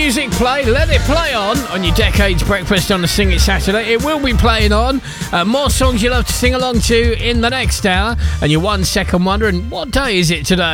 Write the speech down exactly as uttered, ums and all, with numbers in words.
music play. Let it play on on your Decades Breakfast on the Sing It Saturday. It will be playing on. Uh, more songs you love to sing along to in the next hour. And your one second wondering, what day is it today?